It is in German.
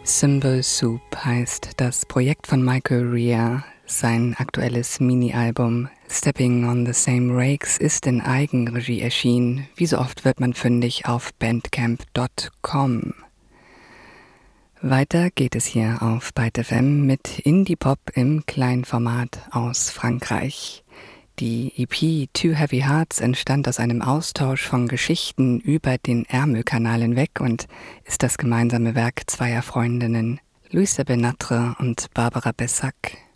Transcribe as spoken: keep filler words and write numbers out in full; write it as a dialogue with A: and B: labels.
A: Symbol Soup heißt das Projekt von Michael Rea. Sein aktuelles Mini-Album Stepping on the Same Rakes ist in Eigenregie erschienen. Wie so oft wird man fündig auf bandcamp Punkt com. Weiter geht es hier auf Byte F M mit Indie-Pop im Kleinformat aus Frankreich. Die E P Two Heavy Hearts entstand aus einem Austausch von Geschichten über den Ärmelkanal hinweg und ist das gemeinsame Werk zweier Freundinnen, Louisa Benatre und Barbara Bessac.